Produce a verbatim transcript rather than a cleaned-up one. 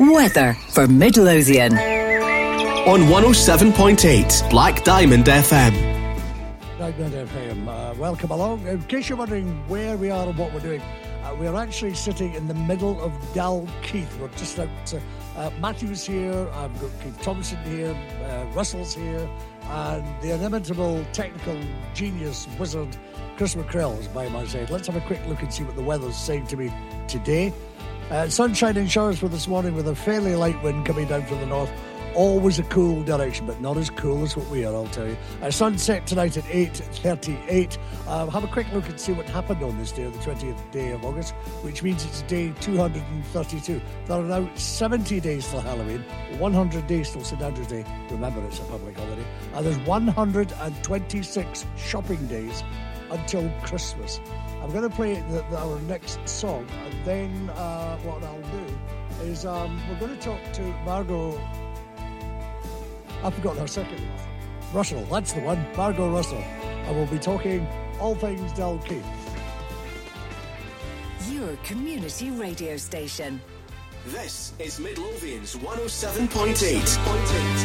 Weather for Midlothian. On one oh seven point eight Black Diamond F M. Diamond F M, uh, welcome along. In case you're wondering where we are and what we're doing, uh, we're actually sitting in the middle of Dalkeith. We're just out. Uh, uh, Matthew's here, I've got Keith Thompson here, uh, Russell's here, and the inimitable technical genius wizard Chris McCrell is by my side. Let's have a quick look and see what the weather's saying to me today. Uh, sunshine and showers for this morning with a fairly light wind coming down from the north. Always a cool direction, but not as cool as what we are, I'll tell you. Uh, sunset tonight at eight thirty-eight. Uh, have a quick look and see what happened on this day, the twentieth day of August, which means it's day two hundred thirty-two. There are now seventy days till Halloween, one hundred days till St Andrew's Day. Remember, it's a public holiday. And there's one hundred twenty-six shopping days until Christmas. I'm going to play the, the, our next song, and then uh, what I'll do is um, we're going to talk to Margot. I've forgotten her second name. Russell, that's the one. Margot Russell. And we'll be talking all things Dalkeith. Your community radio station. This is Midlothian's one oh seven point eight.